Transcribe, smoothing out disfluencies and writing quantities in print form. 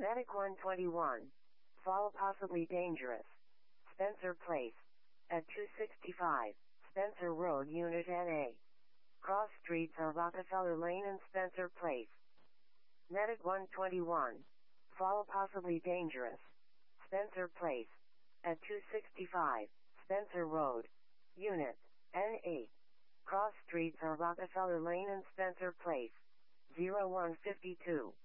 Medic 121. Fall possibly dangerous. Spencer Place. At 265, Spencer Road, Unit NA. Cross streets are Rockefeller Lane and Spencer Place. Medic 121. Fall possibly dangerous. Spencer Place. At 265, Spencer Road, Unit NA. Cross streets are Rockefeller Lane and Spencer Place. 0152.